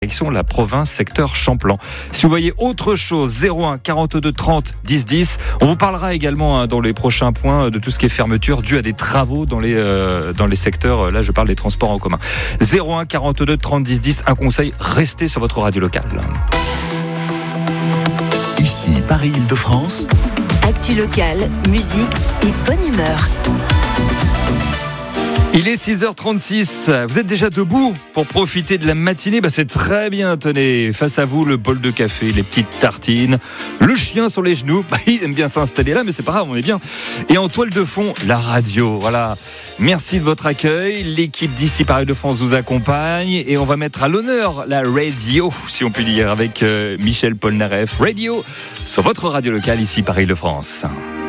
Direction la province, secteur Champlan. Si vous voyez autre chose, 01 42 30 10 10. On vous parlera également dans les prochains points de tout ce qui est fermeture dû à des travaux dans les secteurs. Là, je parle des transports en commun. 01 42 30 10 10. Un conseil, restez sur votre radio locale. Ici Paris-Île-de-France. Actu locale, musique et bonne humeur. Il est 6h36, vous êtes déjà debout pour profiter de la matinée, c'est très bien, tenez, face à vous le bol de café, les petites tartines, le chien sur les genoux, il aime bien s'installer là mais c'est pas grave, on est bien. Et en toile de fond, la radio, voilà. Merci de votre accueil, l'équipe d'ici Paris-de-France vous accompagne et on va mettre à l'honneur la radio, si on peut dire, avec Michel Polnareff, radio sur votre radio locale ici Paris-de-France.